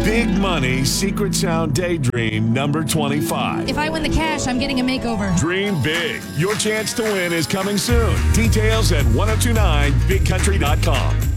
Big Money Secret Sound Daydream number 25. If I win the cash, I'm getting a makeover. Dream big. Your chance to win is coming soon. Details at 1029bigcountry.com.